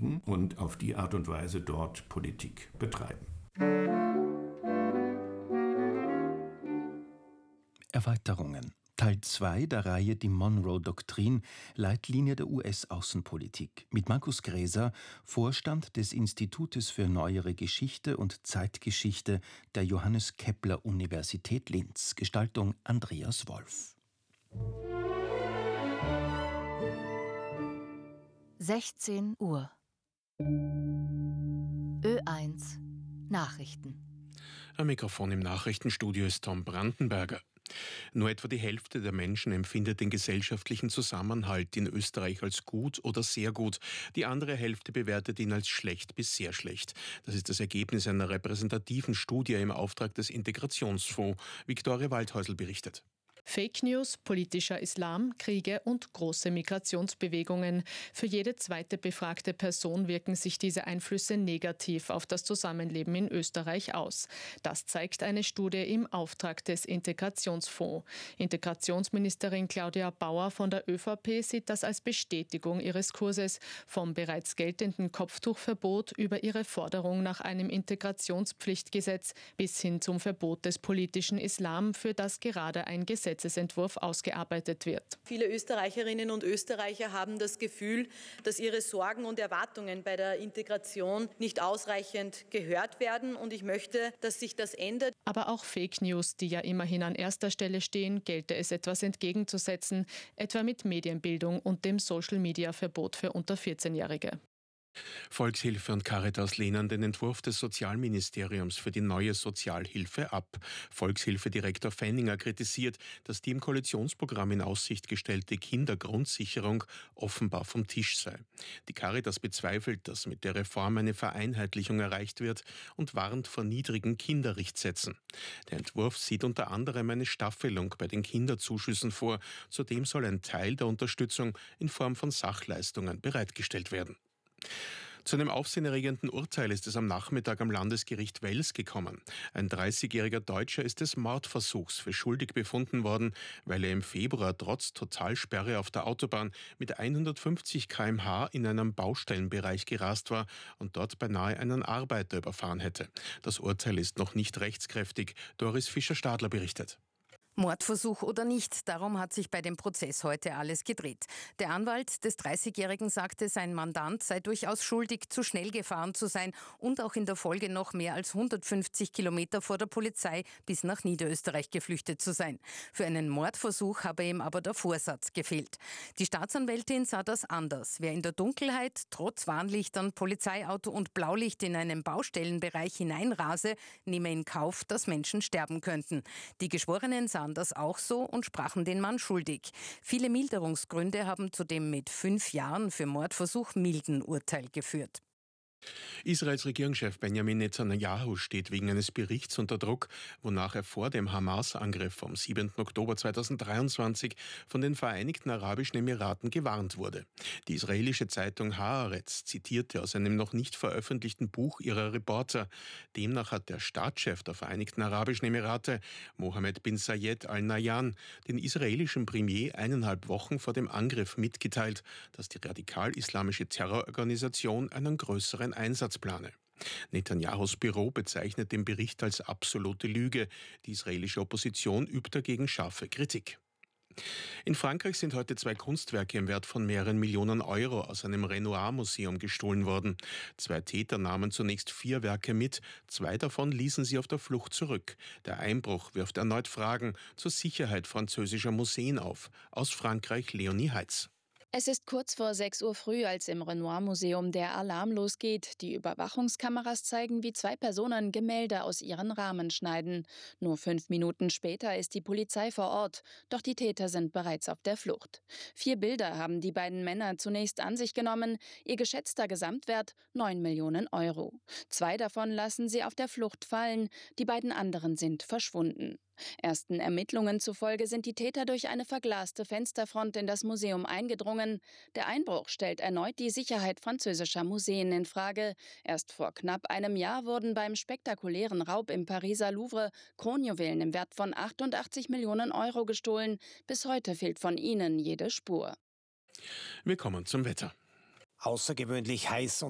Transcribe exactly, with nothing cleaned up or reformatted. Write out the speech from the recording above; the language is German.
kriegen und auf die Art und Weise dort Politik betreiben. Erweiterungen. Teil zwei der Reihe Die Monroe-Doktrin, Leitlinie der U S-Außenpolitik. Mit Markus Gräser, Vorstand des Institutes für Neuere Geschichte und Zeitgeschichte der Johannes Kepler Universität Linz. Gestaltung Andreas Wolf. sechzehn Uhr. Ö eins Nachrichten. Am Mikrofon im Nachrichtenstudio ist Tom Brandenberger. Nur etwa die Hälfte der Menschen empfindet den gesellschaftlichen Zusammenhalt in Österreich als gut oder sehr gut. Die andere Hälfte bewertet ihn als schlecht bis sehr schlecht. Das ist das Ergebnis einer repräsentativen Studie im Auftrag des Integrationsfonds. Viktoria Waldhäusl berichtet. Fake News, politischer Islam, Kriege und große Migrationsbewegungen. Für jede zweite befragte Person wirken sich diese Einflüsse negativ auf das Zusammenleben in Österreich aus. Das zeigt eine Studie im Auftrag des Integrationsfonds. Integrationsministerin Claudia Bauer von der ÖVP sieht das als Bestätigung ihres Kurses, vom bereits geltenden Kopftuchverbot über ihre Forderung nach einem Integrationspflichtgesetz bis hin zum Verbot des politischen Islam, für das gerade ein Gesetz Gesetzesentwurf ausgearbeitet wird. Viele Österreicherinnen und Österreicher haben das Gefühl, dass ihre Sorgen und Erwartungen bei der Integration nicht ausreichend gehört werden, und ich möchte, dass sich das ändert. Aber auch Fake News, die ja immerhin an erster Stelle stehen, gelte es etwas entgegenzusetzen, etwa mit Medienbildung und dem Social-Media-Verbot für unter vierzehnjährige. Volkshilfe und Caritas lehnen den Entwurf des Sozialministeriums für die neue Sozialhilfe ab. Volkshilfedirektor Fenninger kritisiert, dass die im Koalitionsprogramm in Aussicht gestellte Kindergrundsicherung offenbar vom Tisch sei. Die Caritas bezweifelt, dass mit der Reform eine Vereinheitlichung erreicht wird und warnt vor niedrigen Kinderrichtsätzen. Der Entwurf sieht unter anderem eine Staffelung bei den Kinderzuschüssen vor. Zudem soll ein Teil der Unterstützung in Form von Sachleistungen bereitgestellt werden. Zu einem aufsehenerregenden Urteil ist es am Nachmittag am Landesgericht Wels gekommen. Ein dreißigjähriger Deutscher ist des Mordversuchs für schuldig befunden worden, weil er im Februar trotz Totalsperre auf der Autobahn mit hundertfünfzig Kilometer pro Stunde in einem Baustellenbereich gerast war und dort beinahe einen Arbeiter überfahren hätte. Das Urteil ist noch nicht rechtskräftig. Doris Fischer-Stadler berichtet. Mordversuch oder nicht, darum hat sich bei dem Prozess heute alles gedreht. Der Anwalt des dreißigjährigen sagte, sein Mandant sei durchaus schuldig, zu schnell gefahren zu sein und auch in der Folge noch mehr als hundertfünfzig Kilometer vor der Polizei bis nach Niederösterreich geflüchtet zu sein. Für einen Mordversuch habe ihm aber der Vorsatz gefehlt. Die Staatsanwältin sah das anders. Wer in der Dunkelheit, trotz Warnlichtern, Polizeiauto und Blaulicht in einen Baustellenbereich hineinrase, nehme in Kauf, dass Menschen sterben könnten. Die Geschworenen sahen das auch so und sprachen den Mann schuldig. Viele Milderungsgründe haben zu dem mit fünf Jahren für Mordversuch milden Urteil geführt. Israels Regierungschef Benjamin Netanyahu steht wegen eines Berichts unter Druck, wonach er vor dem Hamas-Angriff vom siebenten Oktober zweitausenddreiundzwanzig von den Vereinigten Arabischen Emiraten gewarnt wurde. Die israelische Zeitung Haaretz zitierte aus einem noch nicht veröffentlichten Buch ihrer Reporter. Demnach hat der Staatschef der Vereinigten Arabischen Emirate, Mohammed bin Zayed Al Nahyan, den israelischen Premier eineinhalb Wochen vor dem Angriff mitgeteilt, dass die radikal-islamische Terrororganisation einen größeren Einsatz plane. Netanyahus Büro bezeichnet den Bericht als absolute Lüge. Die israelische Opposition übt dagegen scharfe Kritik. In Frankreich sind heute zwei Kunstwerke im Wert von mehreren Millionen Euro aus einem Renoir-Museum gestohlen worden. Zwei Täter nahmen zunächst vier Werke mit, zwei davon ließen sie auf der Flucht zurück. Der Einbruch wirft erneut Fragen zur Sicherheit französischer Museen auf. Aus Frankreich Leonie Heitz. Es ist kurz vor sechs Uhr früh, als im Renoir-Museum der Alarm losgeht. Die Überwachungskameras zeigen, wie zwei Personen Gemälde aus ihren Rahmen schneiden. Nur fünf Minuten später ist die Polizei vor Ort, doch die Täter sind bereits auf der Flucht. Vier Bilder haben die beiden Männer zunächst an sich genommen, ihr geschätzter Gesamtwert neun Millionen Euro. Zwei davon lassen sie auf der Flucht fallen, die beiden anderen sind verschwunden. Ersten Ermittlungen zufolge sind die Täter durch eine verglaste Fensterfront in das Museum eingedrungen. Der Einbruch stellt erneut die Sicherheit französischer Museen in Frage. Erst vor knapp einem Jahr wurden beim spektakulären Raub im Pariser Louvre Kronjuwelen im Wert von achtundachtzig Millionen Euro gestohlen. Bis heute fehlt von ihnen jede Spur. Wir kommen zum Wetter. Außergewöhnlich heiß und